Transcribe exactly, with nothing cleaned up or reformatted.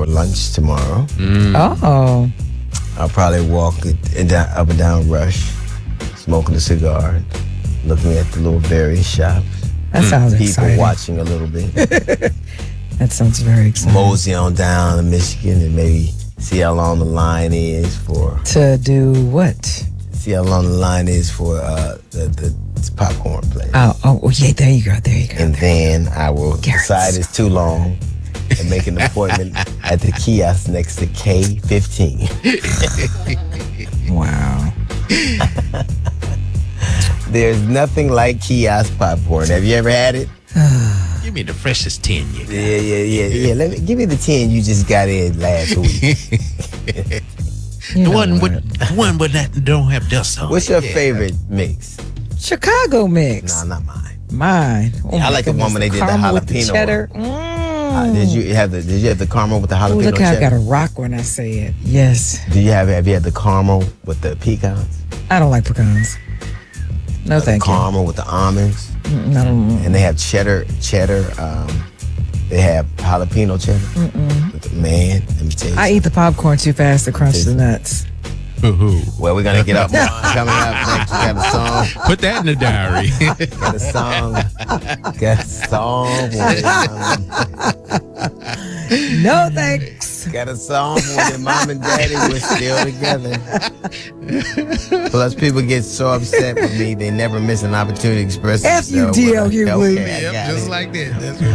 for lunch tomorrow. Mm. Oh. I'll probably walk it, it down, up and down Rush, smoking a cigar, looking at the little various shops. That sounds People exciting. watching a little bit. That sounds very exciting. Mosey on down to Michigan and maybe see how long the line is for. To do what? See how long the line is for uh, the, the popcorn place. Oh, oh, oh, yeah, there you go, there you go. And then I will Garrett's. decide it's too long and make an appointment at the kiosk next to K fifteen. Wow. There's nothing like kiosk popcorn. Have you ever had it? Give me the freshest tin you got. Yeah, yeah, yeah, yeah. Let me give me the tin you just got in last week. You The know one what? with the one with that don't have dust on. What's it. your Yeah. favorite mix? Chicago mix. No, not mine. Mine. Oh Yeah, I my like the goodness, one when they did the caramel with jalapeno the cheddar. Uh, Mm. did you have the Did you have the caramel with the Ooh, jalapeno look how I cheddar? got a rock when I say it. Yes. Do you have Have you had the caramel with the pecans? I don't like pecans. No, The thank you. caramel with the almonds, Mm, I don't. and they have cheddar cheddar. Um, they have jalapeno cheddar. With the, man, let me tell you. I eat the popcorn too fast to crunch the nuts. Well, we're gonna get up more. Coming up next, we got a song. Put that in the diary. Got a song. Got a song. No thanks. Got a song when their mom and daddy were still together. Plus, people get so upset with me, they never miss an opportunity to express F you, themselves. D L Hughley. Okay, I Yep, got just it. like that. That's